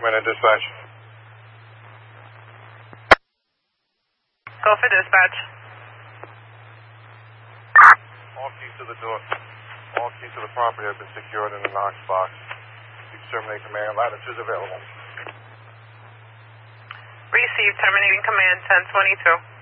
Command and dispatch. Go for dispatch. All keys to the door. All keys to the property have been secured in the Knox box. Please terminate command. Latitude available. Receive. Terminating command 1022.